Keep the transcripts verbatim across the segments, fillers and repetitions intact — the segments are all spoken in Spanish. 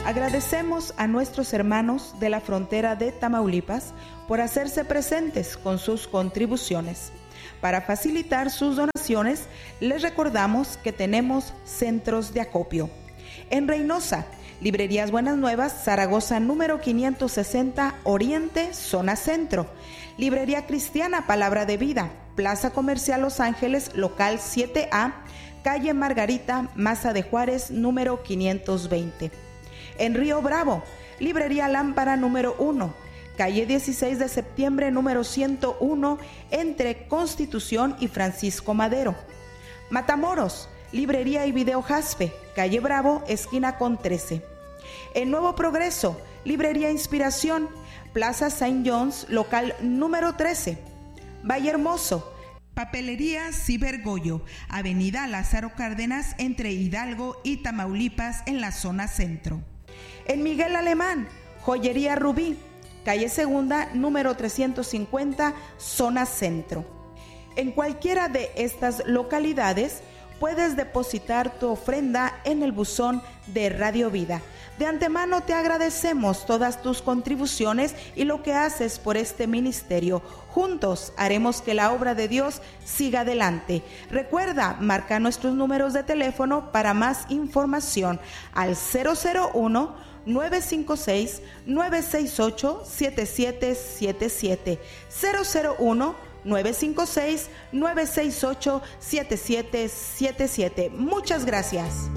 Agradecemos a nuestros hermanos de la frontera de Tamaulipas por hacerse presentes con sus contribuciones. Para facilitar sus donaciones, les recordamos que tenemos centros de acopio. En Reynosa, Librerías Buenas Nuevas, Zaragoza número quinientos sesenta, Oriente, Zona Centro. Librería Cristiana Palabra de Vida, Plaza Comercial Los Ángeles, local siete A, calle Margarita, Maza de Juárez, número quinientos veinte. En Río Bravo, Librería Lámpara número uno, calle dieciséis de septiembre, número ciento uno, entre Constitución y Francisco Madero. Matamoros, Librería y Video Jaspe, calle Bravo, esquina con trece. En Nuevo Progreso, Librería Inspiración, Plaza Saint John's, local número trece. Valle Hermoso, Papelería Cibergoyo, Avenida Lázaro Cárdenas, entre Hidalgo y Tamaulipas, en la zona centro. En Miguel Alemán, Joyería Rubí, calle Segunda, número trescientos cincuenta, zona centro. En cualquiera de estas localidades puedes depositar tu ofrenda en el buzón de Radio Vida. De antemano te agradecemos todas tus contribuciones y lo que haces por este ministerio. Juntos haremos que la obra de Dios siga adelante. Recuerda, marca nuestros números de teléfono para más información al cero cero uno, nueve cinco seis, nueve seis ocho, siete siete siete siete. cero cero uno, nueve cinco seis, nueve seis ocho, siete siete siete siete. Muchas gracias.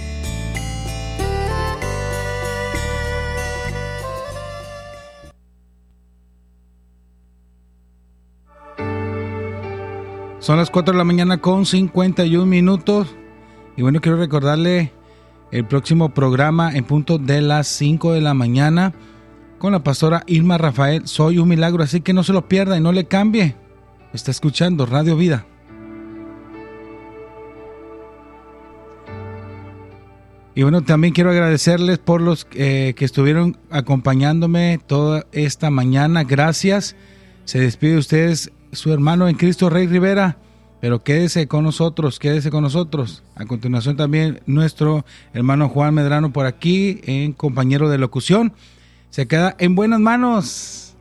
Son las cuatro de la mañana con cincuenta y un minutos. Y bueno, quiero recordarle el próximo programa en punto de las cinco de la mañana con la pastora Irma Rafael. Soy un milagro, así que no se lo pierda y no le cambie. Está escuchando Radio Vida. Y bueno, también quiero agradecerles por los eh, que estuvieron acompañándome toda esta mañana. Gracias. Se despide de ustedes su hermano en Cristo, Rey Rivera. Pero quédese con nosotros, quédese con nosotros. A continuación también nuestro hermano Juan Medrano por aquí, en compañero de locución. Se queda en buenas manos.